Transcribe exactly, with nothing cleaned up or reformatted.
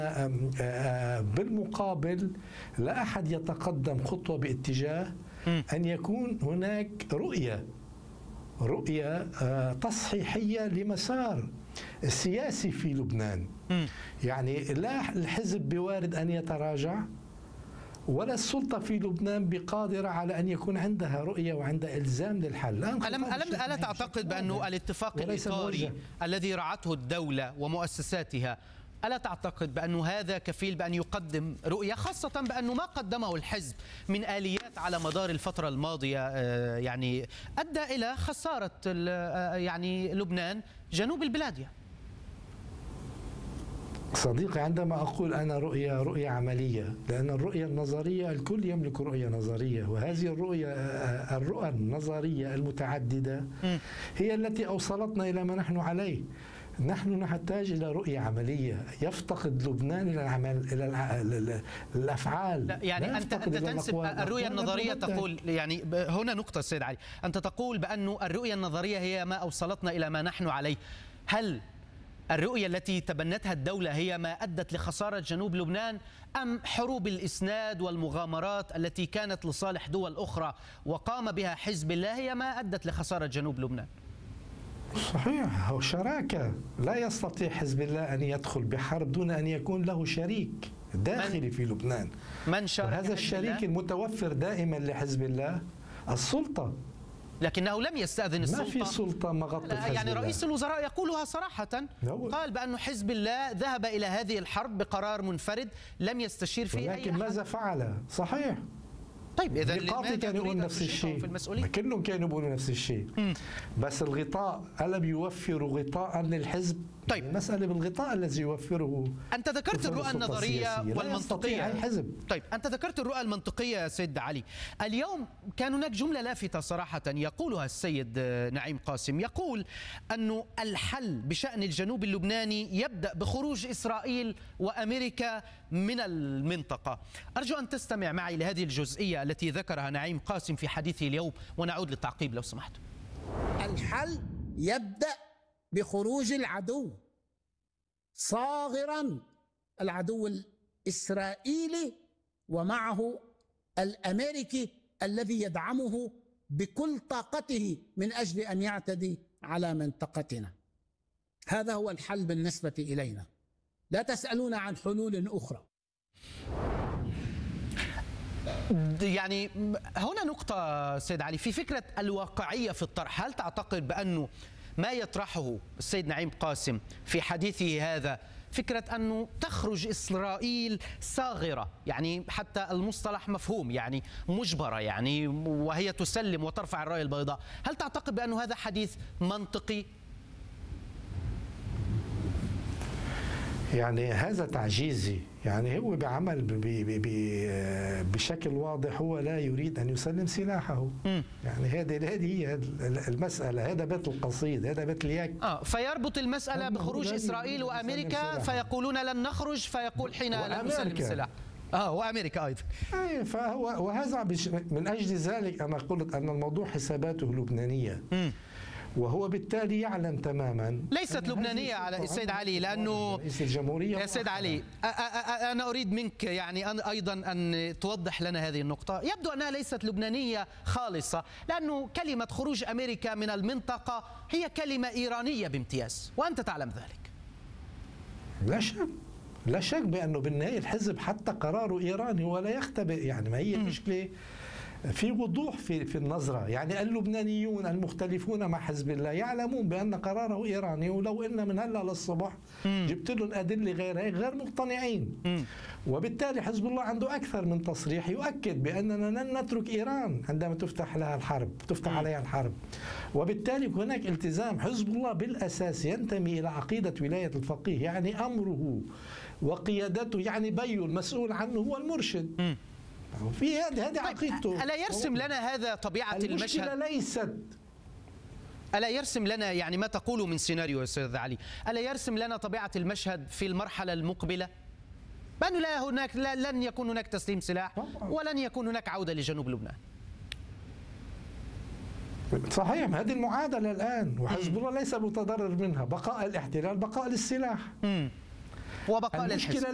بالمقابل لا أحد يتقدم خطوة باتجاه أن يكون هناك رؤية رؤية تصحيحية لمسار السياسي في لبنان. يعني لا الحزب بوارد أن يتراجع ولا السلطة في لبنان بقادرة على أن يكون عندها رؤية وعندها إلزام للحل. ألم ألم ألا تعتقد بأنه الاتفاق الإطاري الذي رعته الدولة ومؤسساتها، ألا تعتقد بأنه هذا كفيل بأن يقدم رؤية، خاصة بأنه ما قدمه الحزب من آليات على مدار الفترة الماضية يعني أدى إلى خسارة يعني لبنان جنوب البلاد؟ يعني صديقي، عندما أقول أنا رؤية رؤية عملية، لأن الرؤية النظرية الكل يملك رؤية نظرية، وهذه الرؤية الرؤى النظرية المتعددة هي التي أوصلتنا إلى ما نحن عليه. نحن نحتاج إلى رؤية عملية. يفتقد لبنان إلى العمل إلى الأفعال. يعني أنت أنت تنسب الرؤية النظرية، تقول يعني هنا نقطة سيد علي، أنت تقول بأن الرؤية النظرية هي ما أوصلتنا إلى ما نحن عليه. هل الرؤية التي تبنتها الدولة هي ما أدت لخسارة جنوب لبنان، أم حروب الإسناد والمغامرات التي كانت لصالح دول أخرى وقام بها حزب الله هي ما أدت لخسارة جنوب لبنان؟ صحيح، هو شراكة. لا يستطيع حزب الله أن يدخل بحرب دون أن يكون له شريك داخلي في لبنان. من شارك؟ وهذا الشريك المتوفر دائما لحزب الله السلطة، لكنه لم يستأذن السلطة. ما في سلطة مغطت حزب يعني الله. رئيس الوزراء يقولها صراحة، قال بأن حزب الله ذهب إلى هذه الحرب بقرار منفرد لم يستشير فيه أي أحد. لكن ماذا فعل؟ صحيح. طيب إذا الغطاء كانوا يقولوا نفس الشيء، كلهم كانوا يقولوا نفس الشيء. م. بس الغطاء ألم يوفر غطاء للحزب؟ طيب المسألة بالغطاء الذي يوفره. أنت ذكرت الرؤى النظرية والمنطقية. الحزب. طيب أنت ذكرت الرؤى المنطقية يا سيد علي. اليوم كان هناك جملة لافتة صراحة يقولها السيد نعيم قاسم، يقول أنه الحل بشأن الجنوب اللبناني يبدأ بخروج إسرائيل وأمريكا من المنطقة. أرجو أن تستمع معي لهذه الجزئية التي ذكرها نعيم قاسم في حديثه اليوم، ونعود للتعقيب لو سمحت. الحل يبدأ بخروج العدو صاغرا، العدو الإسرائيلي ومعه الأمريكي الذي يدعمه بكل طاقته من أجل أن يعتدي على منطقتنا. هذا هو الحل بالنسبة إلينا، لا تسألون عن حلول أخرى. يعني هنا نقطة سيد علي في فكرة الواقعية في الطرح. هل تعتقد بأنه ما يطرحه السيد نعيم قاسم في حديثه هذا فكرة أنه تخرج إسرائيل صاغرة، يعني حتى المصطلح مفهوم، يعني مجبرة، يعني وهي تسلم وترفع الراية البيضاء، هل تعتقد بأنه هذا حديث منطقي؟ يعني هذا تعجيزي. يعني هو بعمل بشكل واضح، هو لا يريد أن يسلم سلاحه. م. يعني هذه هذه هي المسألة، هذا بيت القصيد، هذا بيت اليك. آه فيربط المسألة بخروج إسرائيل وأمريكا، فيقولون لن نخرج، فيقول حين لن نسلم السلاح. اه وامريكا ايضا. اي فهو وهذا من اجل ذلك انا قلت ان الموضوع حساباته لبنانيه. م. وهو بالتالي يعلم تماما ليست لبنانية على السيد علي، لأنه رئيس الجمهورية يا سيد علي أنا أريد منك يعني أيضا أن توضح لنا هذه النقطة. يبدو أنها ليست لبنانية خالصة، لأنه كلمة خروج أمريكا من المنطقة هي كلمة إيرانية بامتياز، وأنت تعلم ذلك. لا شك لا شك بأنه بالنهاية الحزب حتى قراره إيراني ولا يختبئ. يعني ما هي المشكلة في وضوح في في النظرة. يعني اللبنانيون المختلفون مع حزب الله يعلمون بأن قراره إيراني، ولو إن من هلا للصبح جبت لهم أدلة غير هيك غير مقتنعين. وبالتالي حزب الله عنده أكثر من تصريح يؤكد بأننا لن نترك إيران عندما تفتح لها الحرب تفتح عليها الحرب. وبالتالي هناك التزام. حزب الله بالأساس ينتمي إلى عقيدة ولاية الفقيه، يعني أمره وقيادته، يعني بيو المسؤول عنه هو المرشد. في هذه هذه عقيدته. ألا يرسم لنا هذا طبيعة المشهد؟ المشكلة ليست ألا يرسم لنا يعني ما تقوله من سيناريو يا أستاذ علي، ألا يرسم لنا طبيعة المشهد في المرحلة المقبلة بأنه لا هناك لا لن يكون هناك تسليم سلاح ولن يكون هناك عودة لجنوب لبنان؟ صحيح، هذه المعادلة الآن، وحزب الله ليس متضرر منها. بقاء الاحتلال، بقاء للسلاح، وبقاء للحزب.